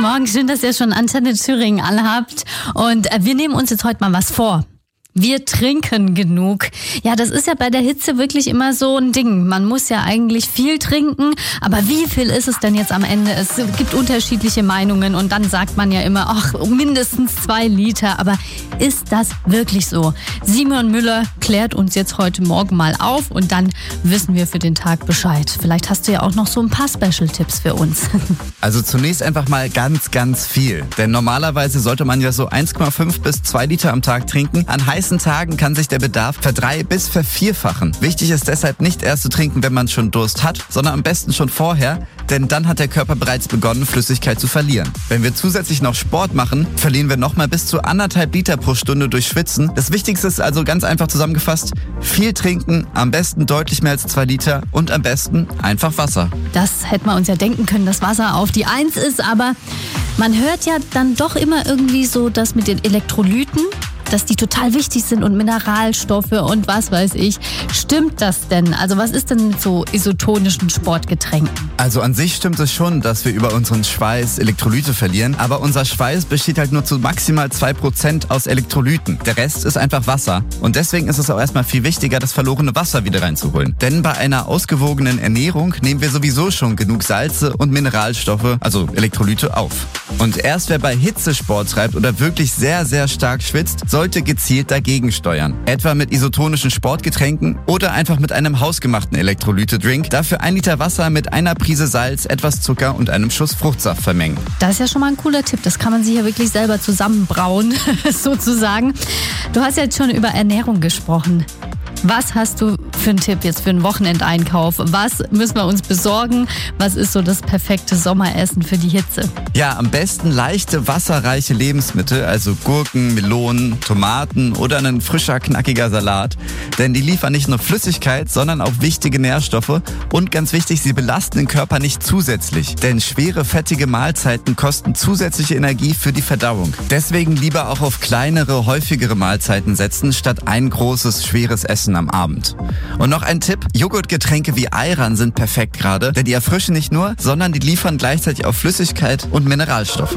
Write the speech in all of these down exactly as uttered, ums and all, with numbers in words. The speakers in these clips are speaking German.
Morgen, schön, dass ihr schon Antenne Thüringen anhabt. Und äh, wir nehmen uns jetzt heute mal was vor. Wir trinken genug. Ja, das ist ja bei der Hitze wirklich immer so ein Ding. Man muss ja eigentlich viel trinken, aber wie viel ist es denn jetzt am Ende? Es gibt unterschiedliche Meinungen und dann sagt man ja immer, ach, mindestens zwei Liter. Aber ist das wirklich so? Simon Müller klärt uns jetzt heute Morgen mal auf und dann wissen wir für den Tag Bescheid. Vielleicht hast du ja auch noch so ein paar Special-Tipps für uns. Also zunächst einfach mal ganz, ganz viel. Denn normalerweise sollte man ja so eins Komma fünf bis zwei Liter am Tag trinken. An heißen Tagen kann sich der Bedarf verdrei- bis vervierfachen. Wichtig ist deshalb nicht erst zu trinken, wenn man schon Durst hat, sondern am besten schon vorher, denn dann hat der Körper bereits begonnen, Flüssigkeit zu verlieren. Wenn wir zusätzlich noch Sport machen, verlieren wir nochmal bis zu anderthalb Liter pro Stunde durch Schwitzen. Das Wichtigste ist also ganz einfach zusammengefasst, viel trinken, am besten deutlich mehr als zwei Liter und am besten einfach Wasser. Das hätten wir uns ja denken können, dass Wasser auf die Eins ist, aber man hört ja dann doch immer irgendwie so, dass mit den Elektrolyten, dass die total wichtig sind und Mineralstoffe und was weiß ich. Stimmt das denn? Also was ist denn mit so isotonischen Sportgetränken? Also an sich stimmt es schon, dass wir über unseren Schweiß Elektrolyte verlieren, aber unser Schweiß besteht halt nur zu maximal zwei Prozent aus Elektrolyten. Der Rest ist einfach Wasser und deswegen ist es auch erstmal viel wichtiger, das verlorene Wasser wieder reinzuholen. Denn bei einer ausgewogenen Ernährung nehmen wir sowieso schon genug Salze und Mineralstoffe, also Elektrolyte, auf. Und erst wer bei Hitze Sport treibt oder wirklich sehr, sehr stark schwitzt, sollte gezielt dagegen steuern. Etwa mit isotonischen Sportgetränken oder einfach mit einem hausgemachten Elektrolyte-Drink. Dafür ein Liter Wasser mit einer Prise Salz, etwas Zucker und einem Schuss Fruchtsaft vermengen. Das ist ja schon mal ein cooler Tipp. Das kann man sich ja wirklich selber zusammenbrauen, sozusagen. Du hast ja jetzt schon über Ernährung gesprochen. Was hast du für einen Tipp jetzt für einen Wochenendeinkauf? Was müssen wir uns besorgen? Was ist so das perfekte Sommeressen für die Hitze? Ja, am besten leichte, wasserreiche Lebensmittel, also Gurken, Melonen, Tomaten oder ein frischer, knackiger Salat. Denn die liefern nicht nur Flüssigkeit, sondern auch wichtige Nährstoffe. Und ganz wichtig, sie belasten den Körper nicht zusätzlich. Denn schwere, fettige Mahlzeiten kosten zusätzliche Energie für die Verdauung. Deswegen lieber auch auf kleinere, häufigere Mahlzeiten setzen, statt ein großes, schweres Essen am Abend. Und noch ein Tipp, Joghurtgetränke wie Ayran sind perfekt gerade, denn die erfrischen nicht nur, sondern die liefern gleichzeitig auch Flüssigkeit und Mineralstoffe.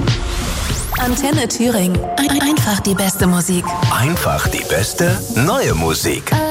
Antenne Thüringen. Einfach die beste Musik. Einfach die beste neue Musik.